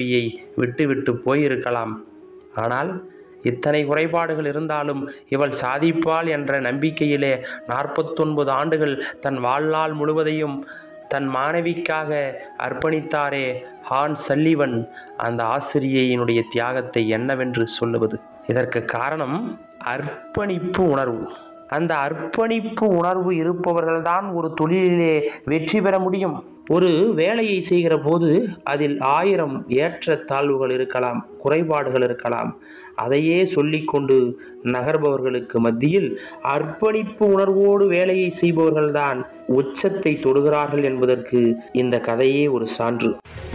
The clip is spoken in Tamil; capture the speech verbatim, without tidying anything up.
ஆசிரியை விட்டுவிட்டு போயிருக்கலாம். ஆனால் இத்தனை குறைபாடுகள் இருந்தாலும் இவள் சாதிப்பாள் என்ற நம்பிக்கையிலே நாற்பத்தொன்பது ஆண்டுகள் தன் வாழ்நாள் முழுவதையும் தன் மாணவிக்காக அர்ப்பணித்தாரே ஹான்ஸ் சல்லிவன். அந்த ஆசிரியையினுடைய தியாகத்தை என்னவென்று சொல்லுவது? இதற்கு காரணம் அர்ப்பணிப்பு உணர்வு. அந்த அர்ப்பணிப்பு உணர்வு இருப்பவர்கள்தான் ஒரு தொழிலிலே வெற்றி பெற முடியும். ஒரு வேலையை செய்கிற போது அதில் ஆயிரம் ஏற்ற தாழ்வுகள் இருக்கலாம், குறைபாடுகள் இருக்கலாம். அதையே சொல்லிக்கொண்டு நகர்பவர்களுக்கு மத்தியில் அர்ப்பணிப்பு உணர்வோடு வேலையை செய்பவர்கள்தான் உச்சத்தை தொடுகிறார்கள் என்பதற்கு இந்த கதையே ஒரு சான்று.